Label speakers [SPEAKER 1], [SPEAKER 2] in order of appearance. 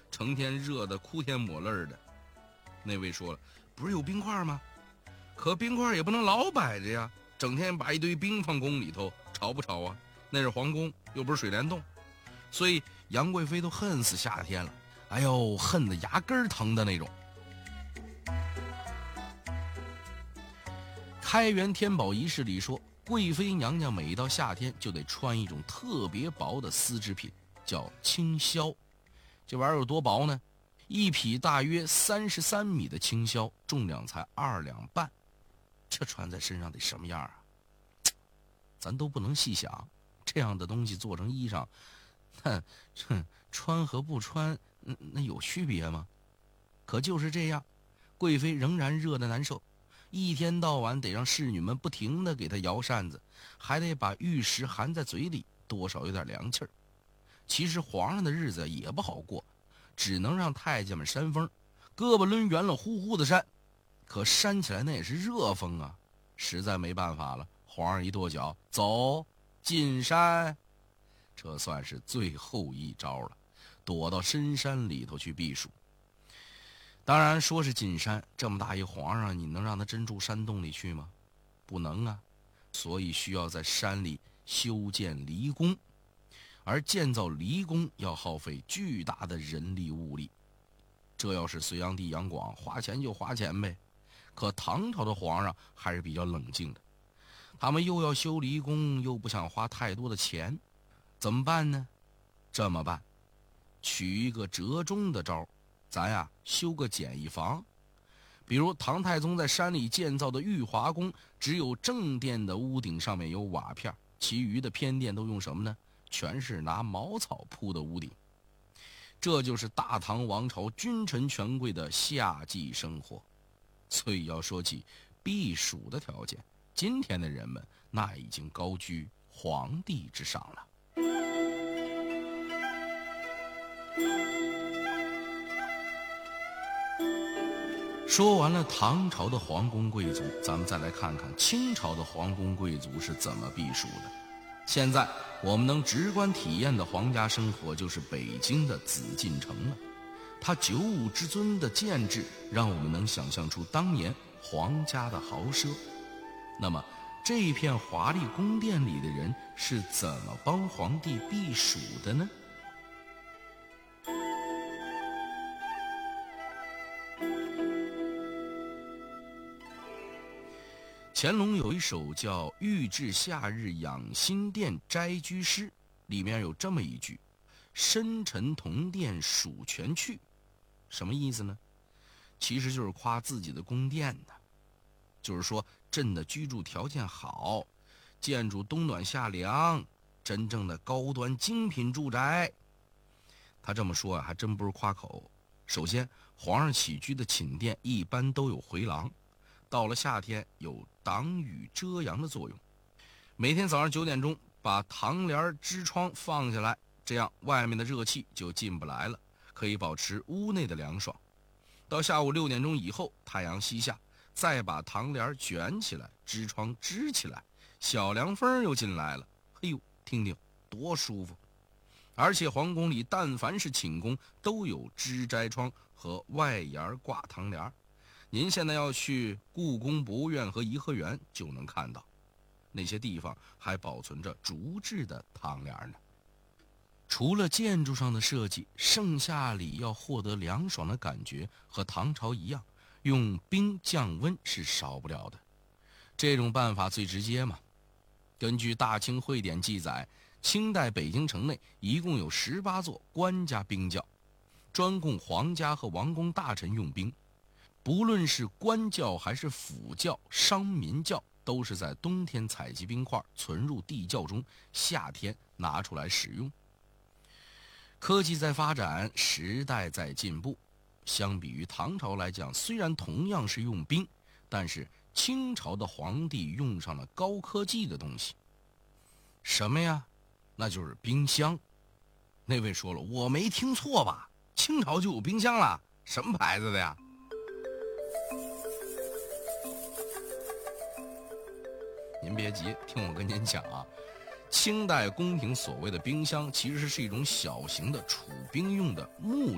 [SPEAKER 1] 成天热得哭天抹泪的。那位说了，不是有冰块吗？可冰块也不能老摆着呀，整天把一堆冰放宫里头，吵不吵啊？那是皇宫，又不是水帘洞。所以杨贵妃都恨死夏天了，哎呦，恨得牙根疼的那种。开元天宝仪式里说，贵妃娘娘每到夏天就得穿一种特别薄的丝织品，叫青绡。这玩意儿有多薄呢？一匹大约33米的青绡，重量才2两半，这穿在身上得什么样啊？咱都不能细想，这样的东西做成衣裳，穿和不穿，那有区别吗？可就是这样，贵妃仍然热得难受，一天到晚得让侍女们不停地给她摇扇子，还得把玉石含在嘴里，多少有点凉气儿。其实皇上的日子也不好过，只能让太监们扇风，胳膊抡圆了呼呼的扇，可扇起来那也是热风啊，实在没办法了，皇上一跺脚，走，进山。这算是最后一招了，躲到深山里头去避暑。当然说是进山，这么大一皇上，你能让他真住山洞里去吗？不能啊，所以需要在山里修建离宫，而建造离宫要耗费巨大的人力物力。这要是隋炀帝杨广，花钱就花钱呗。可唐朝的皇上还是比较冷静的，他们又要修离宫，又不想花太多的钱，怎么办呢？这么办，取一个折中的招，咱呀修个简易房。比如唐太宗在山里建造的裕华宫，只有正殿的屋顶上面有瓦片，其余的偏殿都用什么呢？全是拿茅草铺的屋顶。这就是大唐王朝君臣权贵的夏季生活。所以要说起避暑的条件，今天的人们那已经高居皇帝之上了。说完了唐朝的皇宫贵族，咱们再来看看清朝的皇宫贵族是怎么避暑的。现在我们能直观体验的皇家生活就是北京的紫禁城了。它95之尊的建制，让我们能想象出当年皇家的豪奢。那么这一片华丽宫殿里的人是怎么帮皇帝避暑的呢？乾隆有一首叫《御制夏日养心殿斋居诗》，里面有这么一句：深沉铜殿暑全去。什么意思呢？其实就是夸自己的宫殿的，就是说朕的居住条件好，建筑冬暖夏凉，真正的高端精品住宅。他这么说啊，还真不是夸口。首先，皇上起居的寝殿一般都有回廊，到了夏天有挡雨遮阳的作用。每天早上9点钟把唐帘支窗放下来，这样外面的热气就进不来了，可以保持屋内的凉爽。到下午6点钟以后，太阳西下，再把唐帘卷起来，支窗支起来，小凉风又进来了。嘿呦，听听多舒服！而且皇宫里但凡是寝宫都有支斋窗和外檐挂唐帘，您现在要去故宫博物院和颐和园就能看到，那些地方还保存着竹制的唐帘呢。除了建筑上的设计，盛夏里要获得凉爽的感觉，和唐朝一样，用冰降温是少不了的。这种办法最直接嘛。根据《大清会典》记载，清代北京城内一共有18座官家冰窖，专供皇家和王公大臣用冰。不论是官窖还是府窖、商民窖，都是在冬天采集冰块存入地窖中，夏天拿出来使用。科技在发展，时代在进步。相比于唐朝来讲，虽然同样是用冰，但是清朝的皇帝用上了高科技的东西。什么呀？那就是冰箱。那位说了，我没听错吧？清朝就有冰箱了？什么牌子的呀？您别急，听我跟您讲啊。清代宫廷所谓的冰箱，其实是一种小型的储冰用的木